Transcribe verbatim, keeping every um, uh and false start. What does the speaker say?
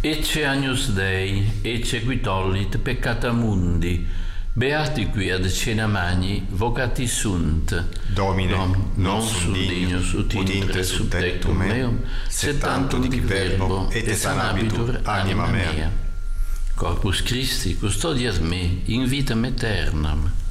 Ecce Agnus Dei, ecce qui tollit peccata mundi, beati qui ad cena magni, vocati sunt. Domine, Dom, non sum dignus ut intre sub tectum meum, sed tantum dic verbo, et sanabitur anima mea. Corpus Christi, custodias me in vitam aeternam.